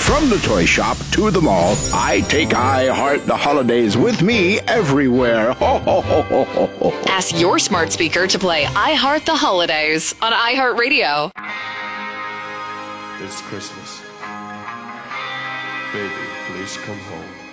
From the toy shop to the mall, I take I Heart the Holidays with me everywhere. Ho, ho, ho, ho, ho, ho. Ask your smart speaker to play I Heart the Holidays on iHeartRadio. It's Christmas. Baby, please come home.